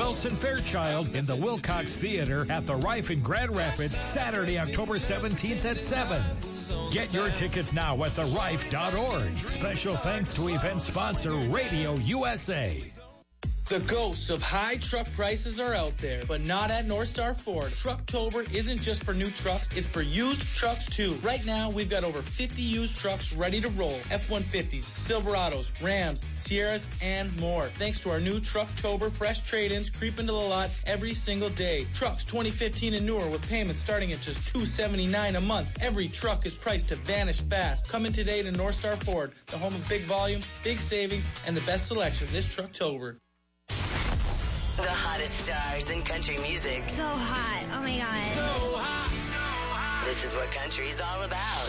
Nelson Fairchild in the Wilcox Theater at the Rife in Grand Rapids, Saturday, October 17th at 7. Get your tickets now at therife.org. Special thanks to event sponsor Radio USA. The ghosts of high truck prices are out there, but not at North Star Ford. Trucktober isn't just for new trucks, it's for used trucks too. Right now, we've got over 50 used trucks ready to roll. F-150s, Silverados, Rams, Sierras, and more. Thanks to our new Trucktober fresh trade-ins creeping to the lot every single day. Trucks 2015 and newer with payments starting at just $279 a month. Every truck is priced to vanish fast. Come in today to North Star Ford, the home of big volume, big savings, and the best selection this Trucktober. The hottest stars in country music. So hot. Oh, my God. So hot. This is what country's all about.